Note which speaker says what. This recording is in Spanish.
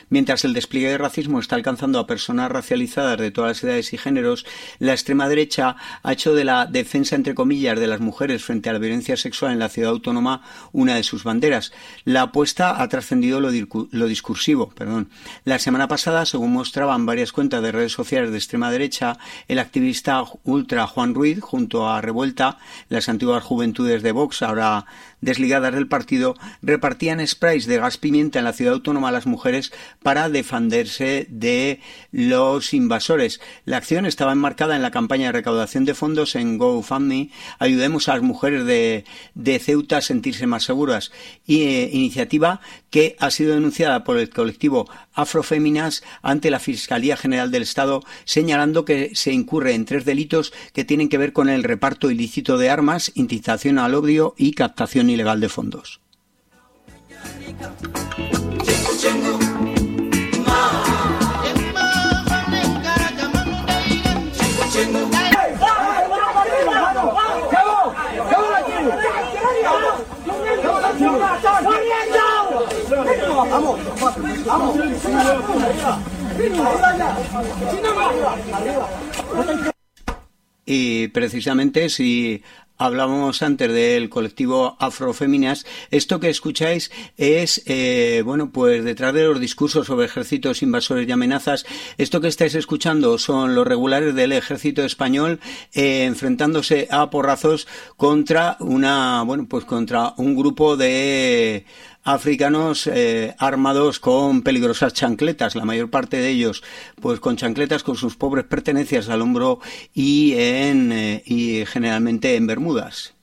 Speaker 1: Mientras el despliegue de racismo está alcanzando a personas racializadas de todas las edades y géneros, la extrema derecha ha hecho de la defensa, entre comillas, de las mujeres frente a la violencia sexual en la ciudad autónoma una de sus banderas. La apuesta ha trascendido lo discursivo. La semana pasada, según mostraban varias cuentas de redes sociales de extrema derecha, el activista ultra Juan Ruiz, junto a Revuelta, las antiguas juventudes de Vox, ahora desligadas del partido, repartían sprays de gas pimienta en la ciudad autónoma a las mujeres para defenderse de los invasores. La acción estaba enmarcada en la campaña de recaudación de fondos en GoFundMe, Ayudemos a las mujeres de Ceuta a sentirse más seguras, iniciativa que ha sido denunciada por el colectivo Afroféminas ante la Fiscalía General del Estado, señalando que se incurre en 3 delitos que tienen que ver con el reparto ilícito de armas, incitación al odio y captación ilegal de fondos. Y precisamente, si hablábamos antes del colectivo Afroféminas, esto que escucháis es, pues detrás de los discursos sobre ejércitos invasores y amenazas, esto que estáis escuchando son los regulares del ejército español enfrentándose a porrazos contra contra un grupo de africanos armados con peligrosas chancletas, la mayor parte de ellos pues con chancletas con sus pobres pertenencias al hombro y generalmente en bermudas.